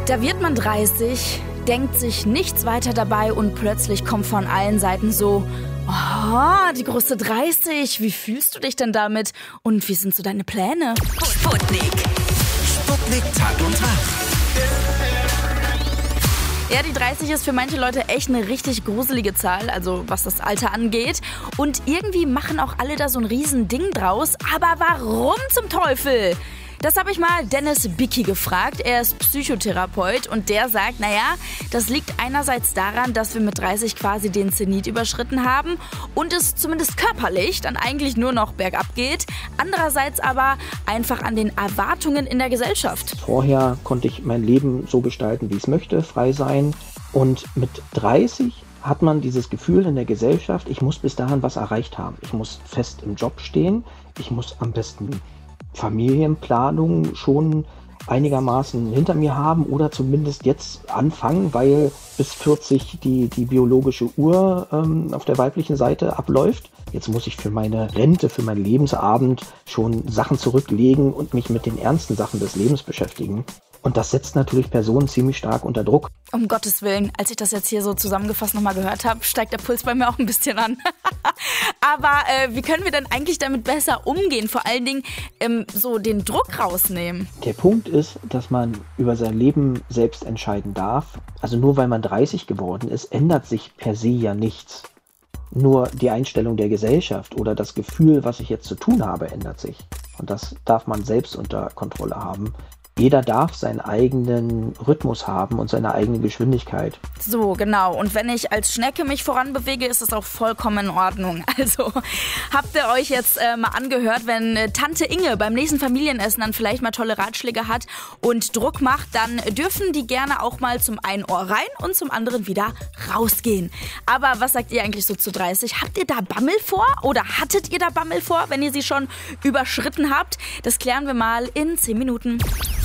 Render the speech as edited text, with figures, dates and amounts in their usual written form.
Da wird man 30, denkt sich nichts weiter dabei und plötzlich kommt von allen Seiten so: Oh, die große 30, wie fühlst du dich denn damit? Und wie sind so deine Pläne? Sputnik Tag und Nacht. Ja, die 30 ist für manche Leute echt eine richtig gruselige Zahl, also was das Alter angeht. Und irgendwie machen auch alle da so ein Riesending draus. Aber warum zum Teufel? Das habe ich mal Dennis Bicki gefragt. Er ist Psychotherapeut und der sagt, das liegt einerseits daran, dass wir mit 30 quasi den Zenit überschritten haben und es zumindest körperlich dann eigentlich nur noch bergab geht. Andererseits aber einfach an den Erwartungen in der Gesellschaft. Vorher konnte ich mein Leben so gestalten, wie ich es möchte, frei sein. Und mit 30 hat man dieses Gefühl in der Gesellschaft, ich muss bis dahin was erreicht haben. Ich muss fest im Job stehen, ich muss am besten Familienplanung schon einigermaßen hinter mir haben oder zumindest jetzt anfangen, weil bis 40 die biologische Uhr auf der weiblichen Seite abläuft. Jetzt muss ich für meine Rente, für meinen Lebensabend schon Sachen zurücklegen und mich mit den ernsten Sachen des Lebens beschäftigen. Und das setzt natürlich Personen ziemlich stark unter Druck. Um Gottes Willen, als ich das jetzt hier so zusammengefasst nochmal gehört habe, steigt der Puls bei mir auch ein bisschen an. Aber wie können wir denn eigentlich damit besser umgehen? Vor allen Dingen so den Druck rausnehmen. Der Punkt ist, dass man über sein Leben selbst entscheiden darf. Also nur weil man 30 geworden ist, ändert sich per se ja nichts. Nur die Einstellung der Gesellschaft oder das Gefühl, was ich jetzt zu tun habe, ändert sich. Und das darf man selbst unter Kontrolle haben. Jeder darf seinen eigenen Rhythmus haben und seine eigene Geschwindigkeit. So, genau. Und wenn ich als Schnecke mich voranbewege, ist es auch vollkommen in Ordnung. Also habt ihr euch jetzt mal angehört, wenn Tante Inge beim nächsten Familienessen dann vielleicht mal tolle Ratschläge hat und Druck macht, dann dürfen die gerne auch mal zum einen Ohr rein und zum anderen wieder rausgehen. Aber was sagt ihr eigentlich so zu 30? Habt ihr da Bammel vor oder hattet ihr da Bammel vor, wenn ihr sie schon überschritten habt? Das klären wir mal in 10 Minuten.